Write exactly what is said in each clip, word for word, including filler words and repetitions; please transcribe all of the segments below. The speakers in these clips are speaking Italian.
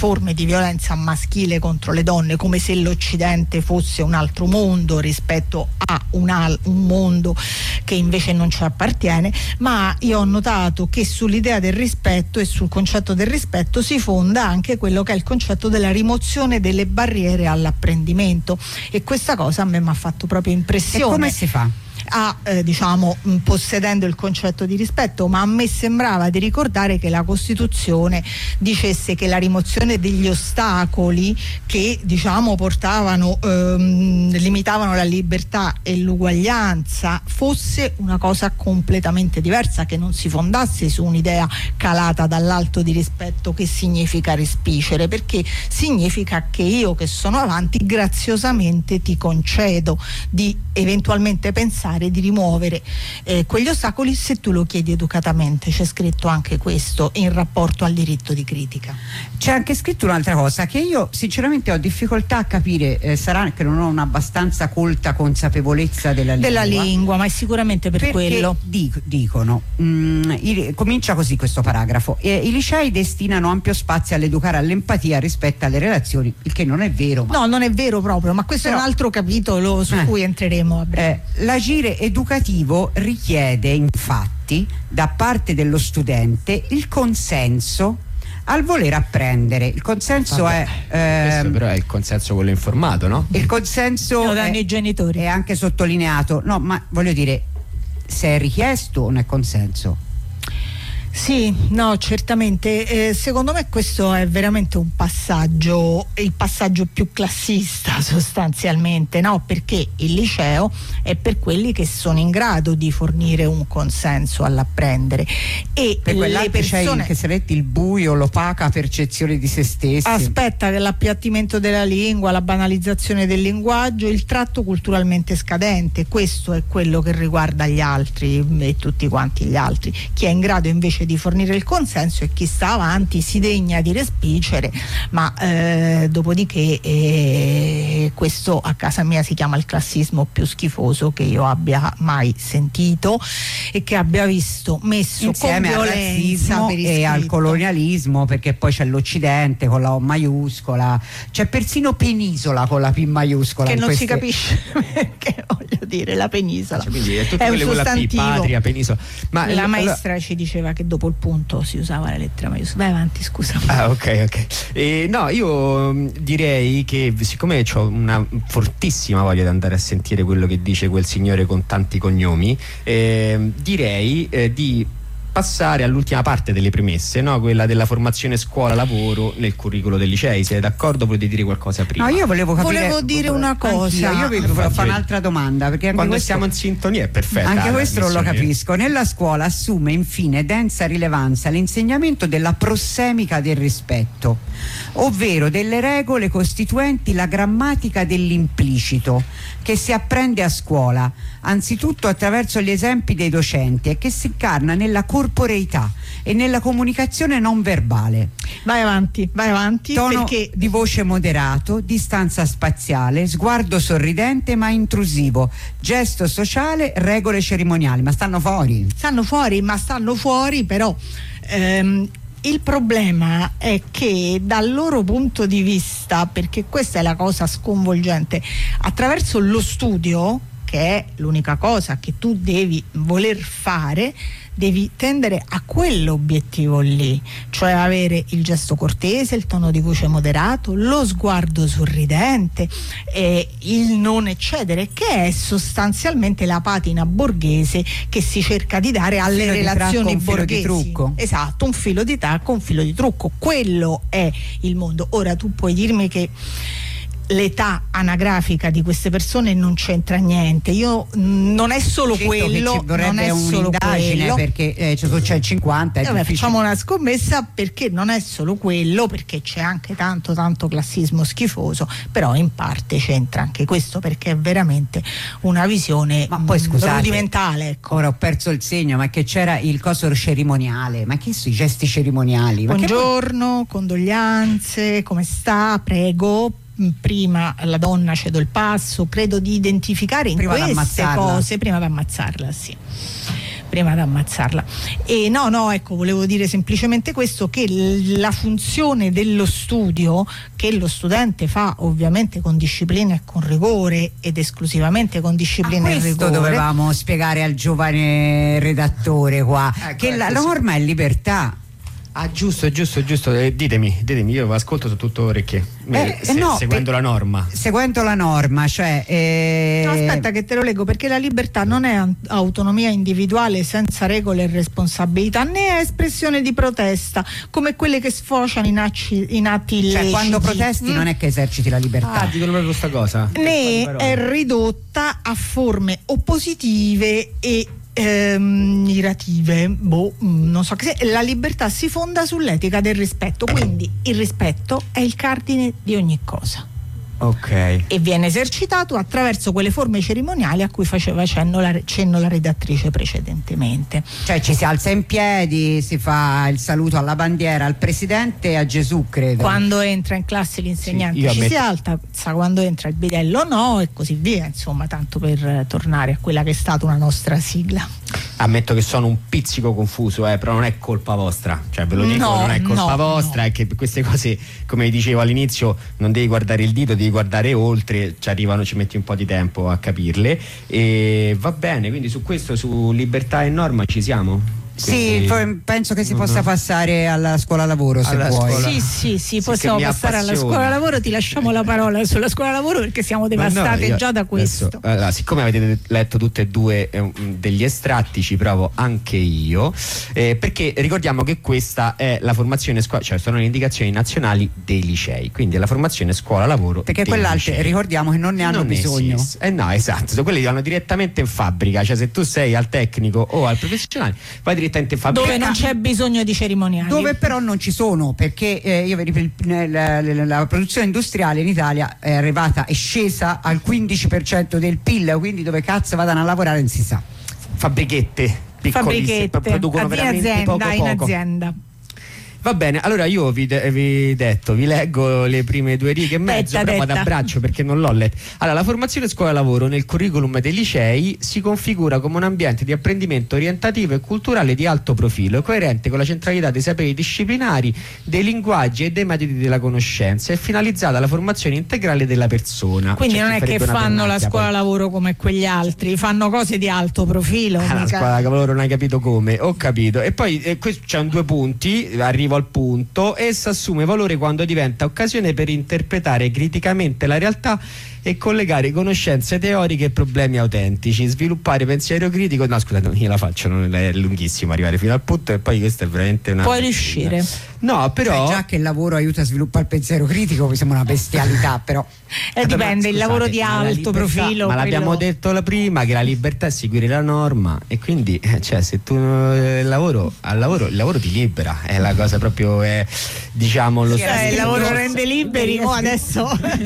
forme di violenza maschile contro le donne, come se l'Occidente fosse un altro mondo rispetto a un, al- un mondo che invece non ci appartiene. Ma io ho notato che sull'idea del rispetto e sul concetto del rispetto si fonda anche quello che è il concetto della rimozione delle barriere all'apprendimento, e questa cosa a me mi ha fatto proprio impressione. E come si fa? A, eh, diciamo mh, possedendo il concetto di rispetto, ma a me sembrava di ricordare che la Costituzione dicesse che la rimozione degli ostacoli che diciamo portavano ehm, limitavano la libertà e l'uguaglianza fosse una cosa completamente diversa, che non si fondasse su un'idea calata dall'alto di rispetto che significa rispicere, perché significa che io che sono avanti graziosamente ti concedo di eventualmente pensare di rimuovere eh, quegli ostacoli se tu lo chiedi educatamente. C'è scritto anche questo in rapporto al diritto di critica. C'è anche scritto un'altra cosa che io sinceramente ho difficoltà a capire, eh, sarà che non ho una abbastanza colta consapevolezza della lingua, della lingua, ma è sicuramente per perché quello dic- dicono mh, i, comincia così questo paragrafo: eh, i licei destinano ampio spazio all'educare all'empatia rispetto alle relazioni, il che non è vero. Ma... no, non è vero proprio, ma questo Però, è un altro capitolo su eh, cui entreremo a breve. Eh, l'agire educativo richiede infatti da parte dello studente il consenso al voler apprendere. Il consenso Vabbè, è questo ehm, però è il consenso quello informato, no? il consenso Lo danno è, i genitori. è anche sottolineato, no, ma voglio dire, se è richiesto non è consenso. Sì, no, certamente. Eh, secondo me questo è veramente un passaggio, il passaggio più classista sostanzialmente, no? Perché il liceo è per quelli che sono in grado di fornire un consenso all'apprendere, e Per le persone... che sarebbe il buio, l'opaca percezione di se stessi. Aspetta, che l'appiattimento della lingua, la banalizzazione del linguaggio, il tratto culturalmente scadente, questo è quello che riguarda gli altri e tutti quanti gli altri. Chi è in grado invece di fornire il consenso e chi sta avanti si degna di respingere, ma eh, dopodiché eh, questo a casa mia si chiama il classismo più schifoso che io abbia mai sentito e che abbia visto messo insieme con al violenza razzismo per e al iscritto. colonialismo, perché poi c'è l'Occidente con la O maiuscola, c'è persino penisola con la P maiuscola che in non queste... si capisce perché, voglio dire, la penisola Cioè, quindi è tutto è un quello con la P, sostantivo. patria, penisola. Ma La l- maestra ci diceva che dopo il punto si usava la lettera maiuscola. Vai avanti, scusa. Ah, ok, ok. Eh, no, io mh, direi che siccome ho una fortissima voglia di andare a sentire quello che dice quel signore con tanti cognomi, eh, direi eh, di passare all'ultima parte delle premesse, no? Quella della formazione scuola-lavoro nel curriculum dei licei. Siete d'accordo? Volete dire qualcosa prima? No, io volevo capire, Volevo dire una cosa. Anch'io, io vi volevo fare un'altra domanda, perché anche quando questo, siamo in sintonia è perfetta. anche la questo non lo trasmissione. capisco. Nella scuola assume infine densa rilevanza l'insegnamento della prossemica del rispetto, ovvero delle regole costituenti la grammatica dell'implicito, che si apprende a scuola anzitutto attraverso gli esempi dei docenti e che si incarna nella corporeità e nella comunicazione non verbale. Vai avanti, vai avanti. Tono perché di voce moderato, distanza spaziale, sguardo sorridente ma intrusivo, gesto sociale, regole cerimoniali. Ma stanno fuori. stanno fuori, ma stanno fuori però ehm, il problema è che dal loro punto di vista, perché questa è la cosa sconvolgente, attraverso lo studio, che è l'unica cosa che tu devi voler fare, devi tendere a quell'obiettivo lì, cioè avere il gesto cortese, il tono di voce moderato, lo sguardo sorridente, eh, il non eccedere, che è sostanzialmente la patina borghese che si cerca di dare alle filo di relazioni tracco, un filo borghesi. di trucco. Esatto, un filo di tacco, un filo di trucco, quello è il mondo. Ora tu puoi dirmi che l'età anagrafica di queste persone non c'entra niente. Io mh, non è solo Certo quello, che ci vorrebbe non è solo un'indagine, quello. perché eh, c'è, c'è il cinquanta. È Vabbè, difficile. facciamo una scommessa, perché non è solo quello, perché c'è anche tanto tanto classismo schifoso, però in parte c'entra anche questo, perché è veramente una visione Ma poi, mh, scusate, rudimentale, ecco. Ora ho perso il segno, ma che c'era il coso cerimoniale, ma che sono i gesti cerimoniali? Ma che Buongiorno, condoglianze, come sta, prego. Prima la donna cedo il passo, credo di identificare in Prima queste d'ammazzarla. cose, prima di ammazzarla, sì. prima di ammazzarla. E no, no, ecco, volevo dire semplicemente questo, che l- la funzione dello studio, che lo studente fa ovviamente con disciplina e con rigore, ed esclusivamente con disciplina ah, e questo rigore. Dovevamo spiegare al giovane redattore qua, ecco, che la norma è libertà. Ah, giusto, giusto, giusto. Eh, ditemi, ditemi, io ascolto su tutto orecchie. Eh, se, no, seguendo per, la norma. Seguendo la norma, cioè. Eh... No, aspetta che te lo leggo, perché la libertà non è an- autonomia individuale senza regole e responsabilità, né è espressione di protesta, come quelle che sfociano in, acci- in atti illeciti. Cioè, quando protesti mm? non è che eserciti la libertà. Ah, dicono proprio questa cosa. Né è ridotta a forme oppositive e Ehm, irative, boh, non so che sia. La libertà si fonda sull'etica del rispetto, quindi il rispetto è il cardine di ogni cosa. Ok. E viene esercitato attraverso quelle forme cerimoniali a cui faceva cenno la, cenno la redattrice precedentemente. Cioè ci si alza in piedi, si fa il saluto alla bandiera, al presidente e a Gesù, credo. Quando entra in classe l'insegnante sì, ci ammetto. si alza, quando entra il bidello no, e così via, insomma, tanto per eh, tornare a quella che è stata una nostra sigla. Ammetto che sono un pizzico confuso, eh, però non è colpa vostra, cioè ve lo dico, no, non è colpa no, vostra, no. È che queste cose, come dicevo all'inizio, non devi guardare il dito, devi guardare oltre, ci arrivano, ci metti un po' di tempo a capirle, e va bene. Quindi su questo, su libertà e norma ci siamo? Sì, Quindi... penso che si uh-huh. possa passare alla scuola lavoro, se alla vuoi. scuola. Sì, sì, sì, Sì, possiamo che mi passare alla appassiona. scuola lavoro. Ti lasciamo la parola sulla scuola lavoro, perché siamo devastate no, io già da questo. Adesso, allora, siccome avete letto tutte e due eh, degli estratti, ci provo anche io, eh, perché ricordiamo che questa è la formazione scuola, cioè sono le indicazioni nazionali dei licei, quindi è la formazione scuola lavoro. Perché dei quell'altre licei. ricordiamo che non ne hanno non bisogno. Esiste. Eh no, esatto, so, quelli vanno direttamente in fabbrica, cioè se tu sei al tecnico o al professionale vai direttamente in fabbrica. Dove non c'è bisogno di cerimoniali. Dove però non ci sono, perché eh, io vedi, la, la, la produzione industriale in Italia è arrivata, è scesa al quindici per cento del P I L, quindi dove cazzo vadano a lavorare non si sa. Fabbrichette piccolissime, Fabbrichette, producono veramente azienda, poco in poco. azienda. Va bene, allora io vi, de- vi detto, vi leggo le prime due righe e mezzo, Detta, però vado detta. a braccio perché non l'ho letto. Allora, la formazione scuola lavoro nel curriculum dei licei si configura come un ambiente di apprendimento orientativo e culturale di alto profilo, coerente con la centralità dei saperi disciplinari, dei linguaggi e dei metodi della conoscenza, e finalizzata alla formazione integrale della persona. Quindi C'è non chi è che farebbe una fanno la pennacchia, scuola poi. lavoro come quegli altri, fanno cose di alto profilo. Ah, la mica- scuola lavoro non hai capito come, ho capito. E poi eh, questo, c'è un due punti, arrivo al punto. Essa assume valore quando diventa occasione per interpretare criticamente la realtà e collegare conoscenze teoriche e problemi autentici, sviluppare pensiero critico. No, scusate, non gliela faccio, non è lunghissimo arrivare fino al punto, e poi questo è veramente una... Puoi riuscire. No, però... Cioè, già che il lavoro aiuta a sviluppare il pensiero critico mi sembra una bestialità, però Eh, dipende, il Scusate, lavoro di ma la alto libertà- profilo. ma l'abbiamo quello- detto la prima, che la libertà è seguire la norma, e quindi eh, cioè se tu eh, il lavoro al lavoro il lavoro ti libera, è la cosa proprio, è, diciamo lo Cioè, il stesso- lavoro rende liberi. Oh, adesso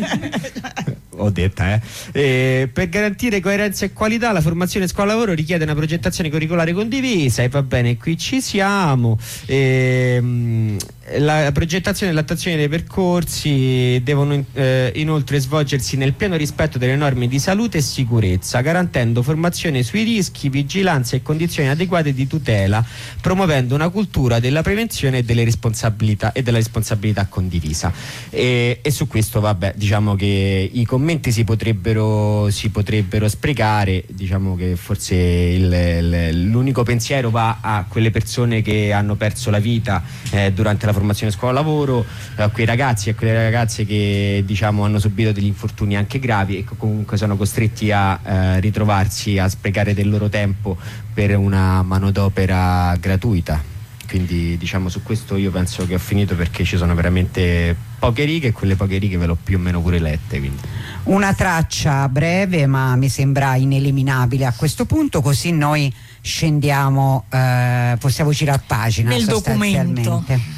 ho detta eh. Eh, per garantire coerenza e qualità la formazione scuola lavoro richiede una progettazione curricolare condivisa, e va bene, qui ci siamo. Ehm, la progettazione e l'attuazione dei percorsi devono eh, inoltre svolgersi nel pieno rispetto delle norme di salute e sicurezza, garantendo formazione sui rischi, vigilanza e condizioni adeguate di tutela, promuovendo una cultura della prevenzione e delle responsabilità e della responsabilità condivisa. E, e su questo, vabbè, diciamo che i commenti si potrebbero si potrebbero sprecare, diciamo che forse il, il, l'unico pensiero va a quelle persone che hanno perso la vita eh, durante la formazione scuola lavoro, a quei ragazzi e a quelle ragazze che, diciamo, hanno subito degli infortuni anche gravi e che comunque sono costretti a eh, ritrovarsi a sprecare del loro tempo per una manodopera gratuita. Quindi, diciamo, su questo io penso che ho finito, perché ci sono veramente poche righe, e quelle poche righe ve l'ho più o meno pure lette, quindi. una traccia breve ma mi sembra ineliminabile a questo punto, così noi scendiamo, eh, possiamo girare pagina nel sostanzialmente. documento.